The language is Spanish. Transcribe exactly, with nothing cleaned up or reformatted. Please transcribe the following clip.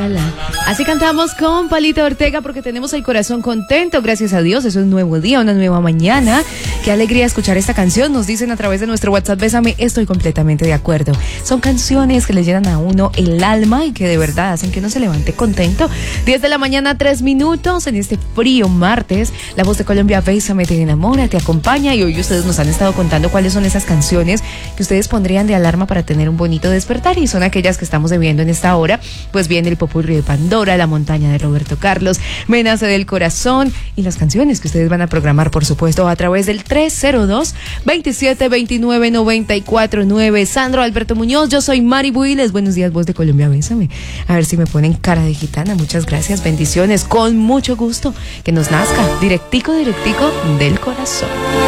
la, la. Así cantamos con Palito Ortega porque tenemos el corazón contento, gracias a Dios. Es un nuevo día, una nueva mañana. Qué alegría escuchar esta canción. Nos dicen a través de nuestro WhatsApp, Bésame, estoy completamente de acuerdo. Son canciones que le llenan a uno el alma y que de verdad hacen que uno se levante contento. diez de la mañana, tres minutos, en este frío martes. La Voz de Colombia, Bésame, te enamora, te acompaña. Y hoy ustedes nos han estado contando cuáles son esas canciones que ustedes pondrían de alarma para tener un bonito despertar. Y son aquellas que estamos viendo en esta hora. Pues viene el popurrí de Pandora, La Montaña de Roberto Carlos, Me nace del corazón y las canciones que ustedes van a programar, por supuesto, a través del tres cero dos, veintisiete veintinueve, noventa y cuatro nueve. Sandro Alberto Muñoz, yo soy Mari Builes. Buenos días, Voz de Colombia, Bésame. A ver si me ponen cara de gitana. Muchas gracias, bendiciones, con mucho gusto. Que nos nazca directico, directico del corazón.